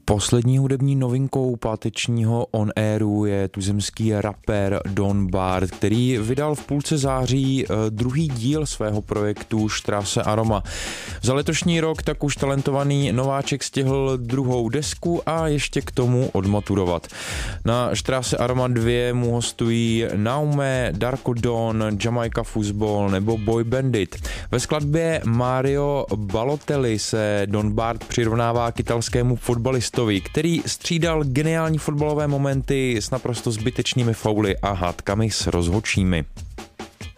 Poslední hudební novinkou pátečního On Airu je tuzemský rapper Don Bart, který vydal v půlce září druhý díl svého projektu Straße Aroma. Za letošní rok tak už talentovaný nováček stihl druhou desku a ještě k tomu odmaturovat. Na Straße Aroma 2 mu hostují Naume, Darko Don, Jamaica Football nebo Boy Bandit. Ve skladbě Mario Balotelli se Don Bart přirovnává k italskému fotbalistovi, který střídal geniální fotbalové momenty s naprosto zbytečnými fauly a hádkami s rozhodčími.